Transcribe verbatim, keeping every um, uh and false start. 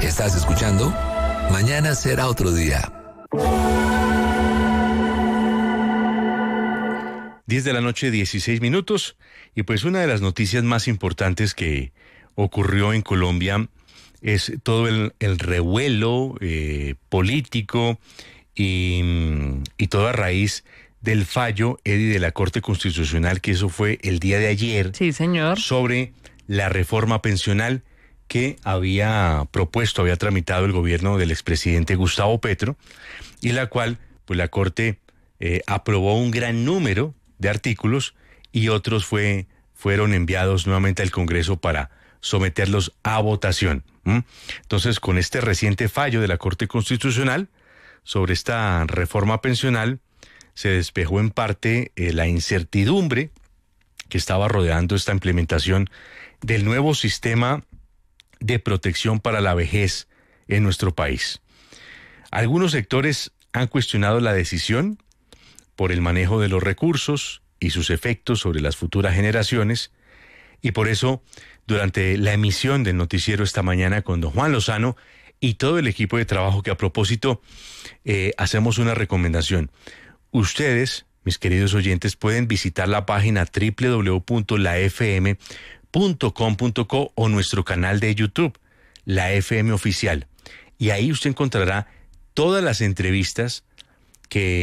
Estás escuchando Mañana será otro día. diez de la noche, dieciséis minutos. Y pues una de las noticias más importantes que ocurrió en Colombia es todo el, el revuelo eh, político y, y todo a raíz del fallo, Eddie, de la Corte Constitucional, que eso fue el día de ayer. Sí, señor. Sobre la reforma pensional que había propuesto, había tramitado el gobierno del expresidente Gustavo Petro, y la cual, pues la Corte eh, aprobó un gran número de artículos y otros fue, fueron enviados nuevamente al Congreso para someterlos a votación. ¿Mm? Entonces, con este reciente fallo de la Corte Constitucional sobre esta reforma pensional, se despejó en parte eh, la incertidumbre que estaba rodeando esta implementación del nuevo sistema de protección para la vejez en nuestro país. Algunos sectores han cuestionado la decisión por el manejo de los recursos y sus efectos sobre las futuras generaciones, y por eso, durante la emisión del noticiero esta mañana con don Juan Lozano y todo el equipo de trabajo, que a propósito eh, hacemos una recomendación. Ustedes, mis queridos oyentes, pueden visitar la página doble u doble u doble u punto la f m punto com punto co o nuestro canal de YouTube, La F M Oficial. Y ahí usted encontrará todas las entrevistas que